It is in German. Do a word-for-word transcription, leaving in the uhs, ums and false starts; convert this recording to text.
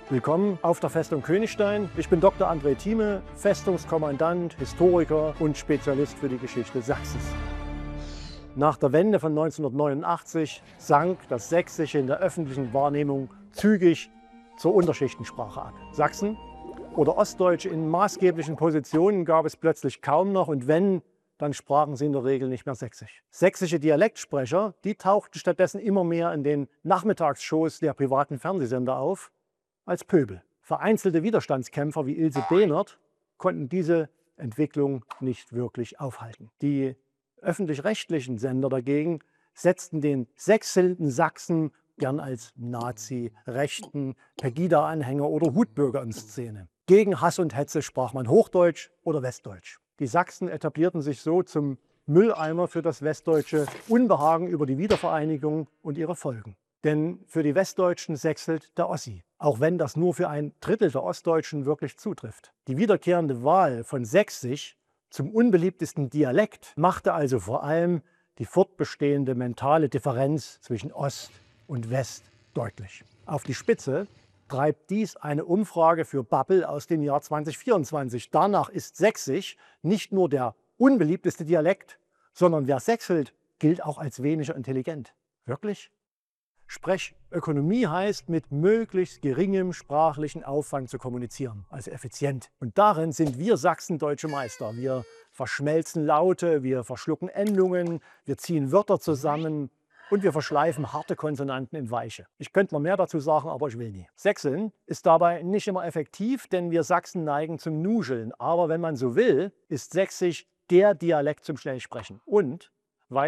Willkommen auf der Festung Königstein. Ich bin Doktor André Thieme, Festungskommandant, Historiker und Spezialist für die Geschichte Sachsens. Nach der Wende von neunzehnhundertneunundachtzig sank das Sächsische in der öffentlichen Wahrnehmung zügig zur Unterschichtensprache ab. Sachsen oder Ostdeutsche in maßgeblichen Positionen gab es plötzlich kaum noch, und wenn, dann sprachen sie in der Regel nicht mehr Sächsisch. Sächsische Dialektsprecher, die tauchten stattdessen immer mehr in den Nachmittagsshows der privaten Fernsehsender auf als Pöbel. Vereinzelte Widerstandskämpfer wie Ilse Behnert konnten diese Entwicklung nicht wirklich aufhalten. Die öffentlich-rechtlichen Sender dagegen setzten den sechselnden Sachsen gern als Nazi, Rechten, Pegida-Anhänger oder Hutbürger in Szene. Gegen Hass und Hetze sprach man Hochdeutsch oder Westdeutsch. Die Sachsen etablierten sich so zum Mülleimer für das westdeutsche Unbehagen über die Wiedervereinigung und ihre Folgen. Denn für die Westdeutschen sächselt der Ossi, auch wenn das nur für ein Drittel der Ostdeutschen wirklich zutrifft. Die wiederkehrende Wahl von Sächsisch zum unbeliebtesten Dialekt machte also vor allem die fortbestehende mentale Differenz zwischen Ost und West deutlich. Auf die Spitze treibt dies eine Umfrage für Babbel aus dem Jahr zweitausendvierundzwanzig. Danach ist Sächsisch nicht nur der unbeliebteste Dialekt, sondern wer sächselt, gilt auch als weniger intelligent. Wirklich? Sprechökonomie heißt, mit möglichst geringem sprachlichen Aufwand zu kommunizieren, also effizient. Und darin sind wir Sachsen deutsche Meister. Wir verschmelzen Laute, wir verschlucken Endungen, wir ziehen Wörter zusammen und wir verschleifen harte Konsonanten in weiche. Ich könnte noch mehr dazu sagen, aber ich will nie. Sächseln ist dabei nicht immer effektiv, denn wir Sachsen neigen zum Nuscheln. Aber wenn man so will, ist Sächsisch der Dialekt zum Schnellsprechen. Und